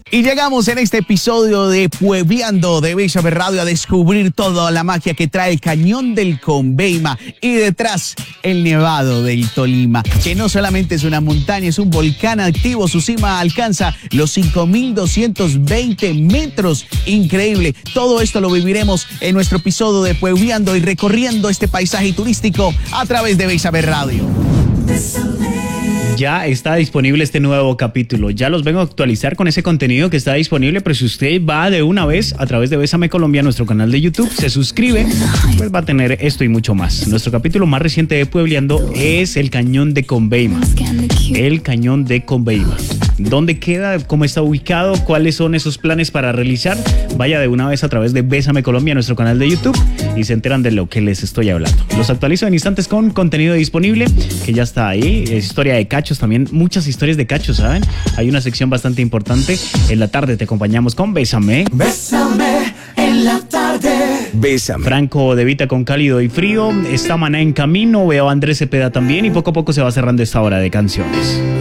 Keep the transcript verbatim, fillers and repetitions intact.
Y llegamos en este episodio de Puebleando de Bésame Radio a descubrir toda la magia que trae el Cañón del Conveima y detrás el Nevado del Tolima, que no solamente es una montaña, es un volcán activo. Su cima alcanza los cinco mil doscientos veinte metros. Increíble. Todo esto lo viviremos en nuestro episodio de Puebleando y recorriendo este paisaje turístico a través de Bésame Radio. Ya está disponible este nuevo capítulo. Ya los vengo a actualizar con ese contenido que está disponible, pero si usted va de una vez a través de Bésame Colombia, nuestro canal de YouTube, se suscribe, pues va a tener esto y mucho más. Nuestro capítulo más reciente de Puebleando es el Cañón de Conveima. El Cañón de Conveima. ¿Dónde queda? ¿Cómo está ubicado? ¿Cuáles son esos planes para realizar? Vaya de una vez a través de Bésame Colombia, nuestro canal de YouTube, y se enteran de lo que les estoy hablando. Los actualizo en instantes con contenido disponible, que ya está ahí. Es historia de cachos también, muchas historias de cachos, ¿saben? Hay una sección bastante importante. En la tarde te acompañamos con Bésame. Bésame en la tarde. Bésame. Franco De Vita con Cálido y Frío. Está Maná en camino. Veo a Andrés Cepeda también. Y poco a poco se va cerrando esta hora de canciones.